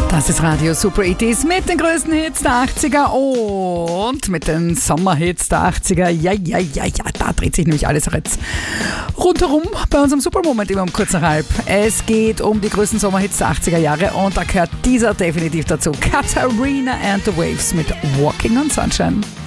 Das ist Radio Super 80s mit den größten Hits der 80er und mit den Sommerhits der 80er. Ja, da dreht sich nämlich alles jetzt rundherum bei unserem Super-Moment immer um kurz nach halb. Es geht um die größten Sommerhits der 80er Jahre und da gehört dieser definitiv dazu. Katharina and the Waves mit Walking on Sunshine.